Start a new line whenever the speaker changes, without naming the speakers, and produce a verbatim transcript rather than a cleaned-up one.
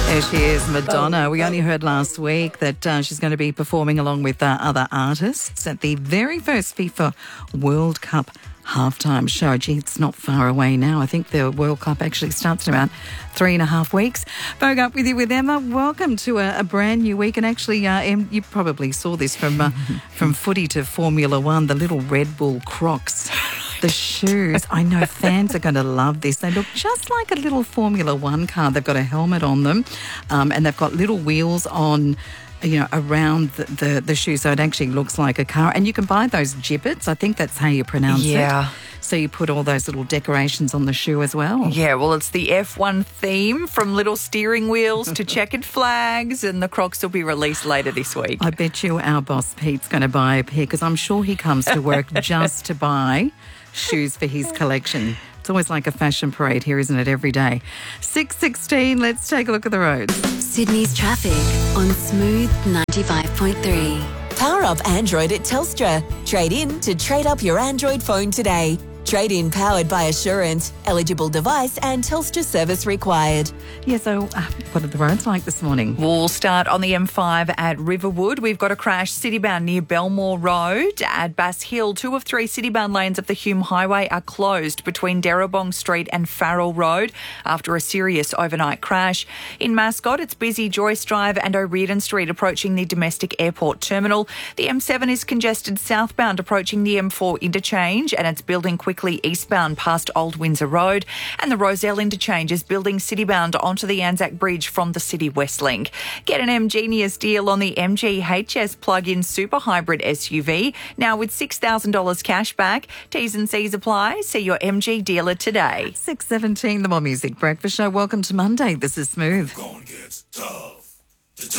There she is, Madonna. We only heard last week that uh, she's going to be performing along with uh, other artists at the very first FIFA World Cup halftime show. Gee, it's not far away now. I think the World Cup actually starts in about three and a half weeks. Vogue Up with you with Emma. Welcome to a, a brand new week. And actually, uh, Em, you probably saw this from uh, from footy to Formula One, the little Red Bull Crocs. The shoes, I know fans are going to love this. They look just like a little Formula One car. They've got a helmet on them um, and they've got little wheels on, you know, around the, the, the shoe, so it actually looks like a car. And you can buy those gibbets. I think that's how you pronounce
yeah.
it.
Yeah.
So you put all those little decorations on the shoe as well.
Yeah, well, it's the F one theme, from little steering wheels to checkered flags, and the Crocs will be released later this week.
I bet you our boss Pete's going to buy a pair, because I'm sure he comes to work just to buy shoes for his collection. It's always like a fashion parade here, isn't it, every day? six sixteen, let's take a look at the roads.
Sydney's traffic on Smooth ninety-five point three.
Power up Android at Telstra. Trade in to trade up your Android phone today. Trade in powered by Assurance. Eligible device and Telstra service required.
Yeah, so uh, what are the roads like this morning?
We'll start on the M five at Riverwood. We've got a crash citybound near Belmore Road. At Bass Hill, two of three citybound lanes of the Hume Highway are closed between Darrabong Street and Farrell Road after a serious overnight crash. In Mascot, it's busy Joyce Drive and O'Riordan Street approaching the domestic airport terminal. The M seven is congested southbound approaching the M four interchange, and it's building quickly eastbound past Old Windsor Road, and the Roselle interchange is building citybound onto the Anzac Bridge from the City West Link. Get an M Genius deal on the M G H S plug-in super hybrid S U V, now with six thousand dollars cash back. T's and C's apply. See your M G dealer today.
six seventeen, the More Music Breakfast Show. Welcome to Monday. This is Smooth.
Gonna get tough.